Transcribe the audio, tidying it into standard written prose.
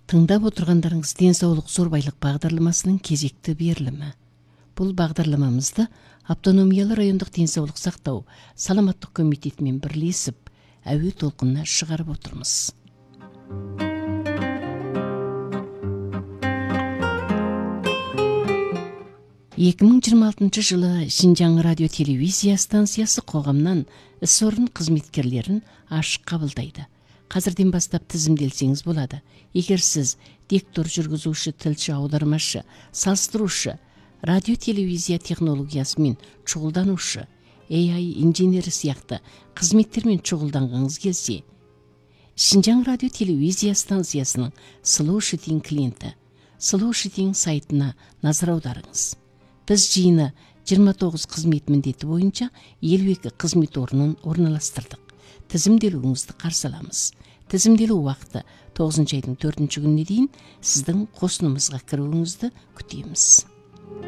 Тыңдап отырғандарыңыз денсаулық зор байлық бағдарламасының кезекті берілімі. Бұл бағдарламамызды Автономиялы райондық денсаулық сақтау саламаттық комитетімен бірлесіп, әуе толқынына шығарып отырмыз. 2026 жылы Шинжаң радио телевизия станциясы қоғамнан іс орын қызметкерлерін ашық қабылдайды. Қазірден бастап тізімделсеңіз болады. Егер сіз диктор, жүргізуші, тілші, аудармашы, салыстырушы, радио телевизия технологиясымен шұғылданушы, AI инженері сияқты қызметтермен шұғылданғыңыз келсе, Шинжаң радио телевизия станциясының Слушатель клиенті, Слушатель сайтына назар аударыңыз. Біз жиыны 29 қызмет міндеті бойынша 52 қызмет орнын орналастырдық. Тізімделуіңізді қарсы аламыз. Тізімделу уақыты 9 айдың 4 күніне дейін сіздің қосынымызға кіруіңізді күтеміз.